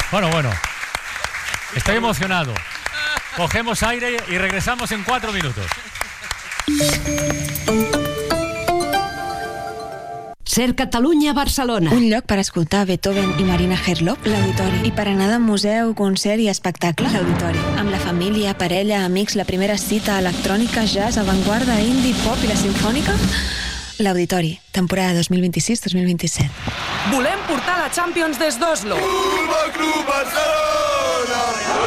Bueno. Estoy emocionado. Cogemos aire y regresamos en 4 minutos. Ser Catalunya, Barcelona. Un lloc per escoltar Beethoven i Marina Herlop, l'Auditori. I per anar de museu, concert i espectacle, l'Auditori. Amb la família, parella, amics, la primera cita electrònica, jazz, avantguarda, indie, pop i la simfònica... L'Auditori, temporada 2026-2027. Volem portar la Champions des d'Oslo. Futbol Club Barcelona!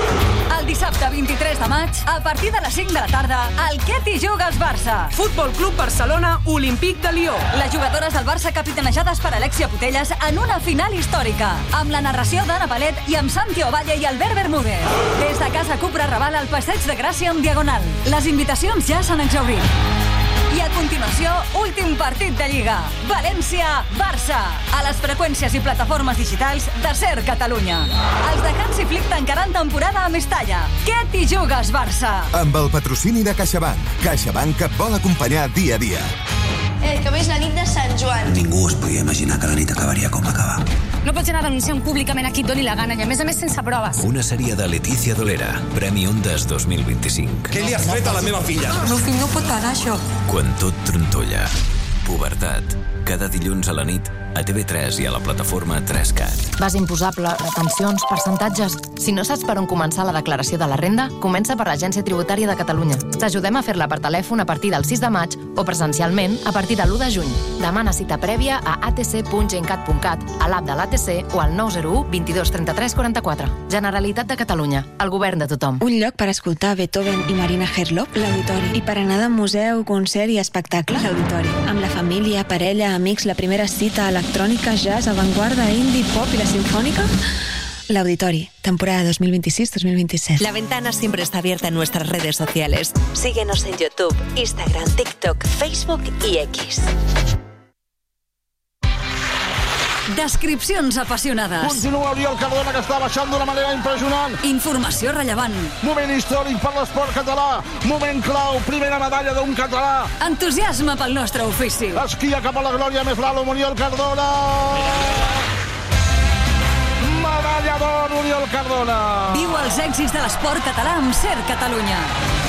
El dissabte 23 de maig, a partir de les 5 de la tarda, al Què t'hi jugues Barça? Futbol Club Barcelona, Olímpic de Lió. Les jugadores del Barça capitanejades per Alexia Putellas en una final històrica, amb la narració d'Anna Palet i amb Santi Ovalle i Albert Bermúdez. Des de Casa Cupra Raval al Passeig de Gràcia en Diagonal. Les invitacions ja s'han exhaurit. I a continuació, últim partit de Lliga. València-Barça. A les freqüències i plataformes digitals de Ser Catalunya. Els de Hansi Flick tancaran temporada a Mestalla. Què t'hi jugues, Barça? Amb el patrocini de CaixaBank. CaixaBank que et vol acompanyar dia a dia. Que avui és la nit de Sant Joan. Ningú es podia imaginar que la nit acabaria com va acabar. No pots anar denunciant públicament a qui et doni la gana i a més sense proves. Una sèrie de Letícia Dolera, Premi Ondas 2025. Què li has fet a la meva filla? El meu fill no pot anar, això. Quan tot trontolla. Pubertat. Cada dilluns a la nit a TV3 i a la plataforma 3CAT. Base imposable, retencions, percentatges... Si no saps per on començar la declaració de la renda, comença per l'Agència Tributària de Catalunya. T'ajudem a fer-la per telèfon a partir del 6 de maig o presencialment a partir de l'1 de juny. Demana cita prèvia a atc.gencat.cat, a l'app de l'ATC o al 901 22 33 44. Generalitat de Catalunya, el govern de tothom. Un lloc per escoltar Beethoven i Marina Herlop, l'Auditori. I per anar de museu, concert i espectacle, l'Auditori. Amb la família, parella, amics, la primera cita electrònica, jazz, avantguarda, indie, pop i la simfònica... L'Auditori, temporada 2026-2027. La ventana siempre está abierta en nuestras redes sociales. Síguenos en YouTube, Instagram, TikTok, Facebook y X. Descripcions apassionades. Continua Oriol Cardona, que està baixant d'una manera impressionant. Informació rellevant. Moment històric per l'esport català. Moment clau, primera medalla d'un català. Entusiasme pel nostre ofici. Esquia cap a la glòria més l'Alo, Oriol Cardona. Medalla d'or, Oriol Cardona. Viu els èxits de l'esport català amb Ser Catalunya.